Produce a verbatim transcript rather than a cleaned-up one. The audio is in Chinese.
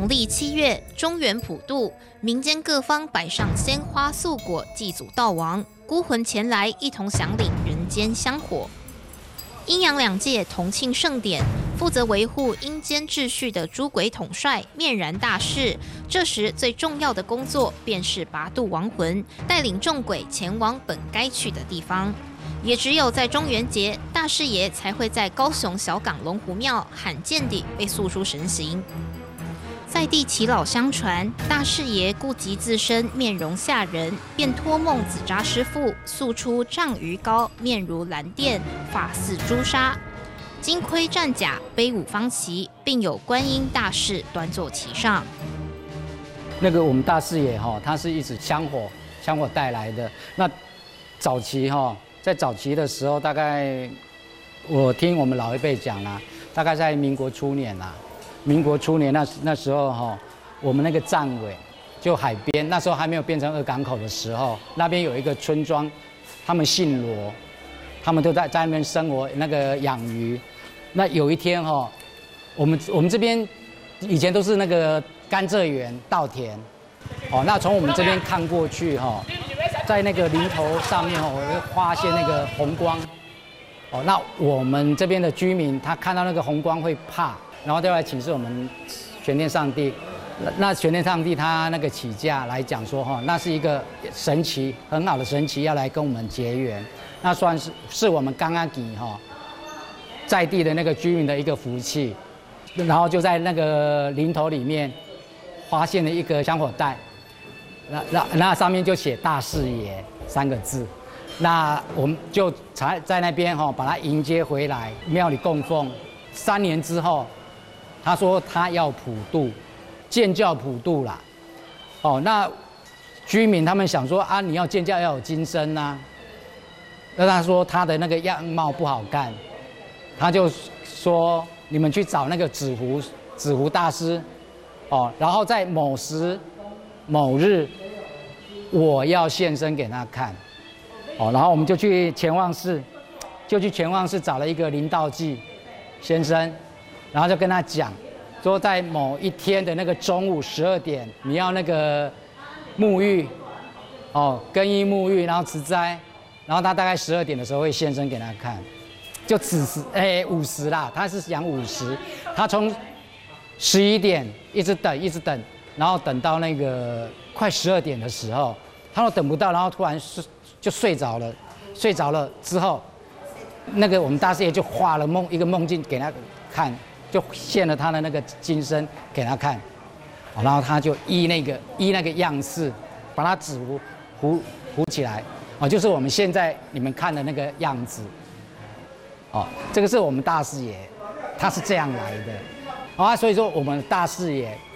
农历七月，中元普渡，民间各方摆上鲜花素果祭祖悼亡，孤魂前来一同享领人间香火。阴阳两界同庆盛典，负责维护阴间秩序的诸鬼统帅面然大士，这时最重要的工作便是拔度亡魂，带领众鬼前往本该去的地方。也只有在中元节，大士爷才会在高雄小港龙湖庙罕见地被诉出神形。在地耆老相传，大士爷顾及自身面容吓人，便托梦子扎师傅诉出丈余高，面如蓝靛，发似朱砂，金盔战甲，背五方旗，并有观音大士端坐其上。 那个我们大士爷哈，他是一直香火香火带来的。那早期哈，在早期的时候，大概我听我们老一辈讲啦，大概在民国初年啦。民国初年那那时候哈，我们那个站尾就海边，那时候还没有变成二港口的时候，那边有一个村庄，他们姓罗，他们都在在那边生活，那个养鱼。那有一天哈，我们我们这边以前都是那个甘蔗园稻田，哦，那从我们这边看过去哈，在那个林头上面哈，我会发现那个红光，哦，那我们这边的居民他看到那个红光会怕。然后就来请示我们玄天上帝，那玄天上帝他那个起驾来讲说哈，那是一个神奇很好的神奇要来跟我们结缘，那算是是我们刚刚给哈在地的那个居民的一个福气，然后就在那个林头里面发现了一个香火袋，那那那上面就写大士爷三个字，那我们就才在那边哈把它迎接回来，庙里供奉，三年之后。他说他要普渡，建教普渡啦，哦，那居民他们想说啊，你要建教要有金身呐，那他说他的那个样貌不好看，他就说你们去找那个纸糊纸糊大师，哦，然后在某时某日，我要现身给他看，哦，然后我们就去乾旺寺，就去乾旺寺找了一个林道济先生。然后就跟他讲，说在某一天的那个中午十二点，你要那个沐浴，哦，更衣沐浴，然后持斋，然后他大概十二点的时候会现身给他看，就子时哎午时啦，他是讲午时，他从十一点一直等一直等，然后等到那个快十二点的时候，他都等不到，然后突然睡就睡着了，睡着了之后，那个我们大师爷就画了梦一个梦境给他看。就现了他的那个金身给他看，然后他就依那个依那个样式，把它纸糊糊糊起来，哦，就是我们现在你们看的那个样子，哦，这个是我们大士爷，他是这样来的，啊，所以说我们大士爷